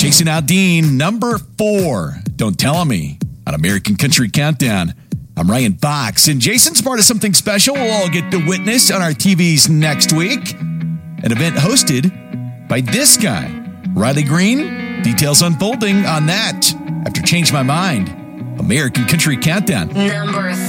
Chasing Out Dean, number 4. Don't Tell Me on American Country Countdown. I'm Ryan Fox, and Jason's part of something special we'll all get to witness on our TVs next week. An event hosted by this guy, Riley Green. Details unfolding on that after Change My Mind. American Country Countdown. Number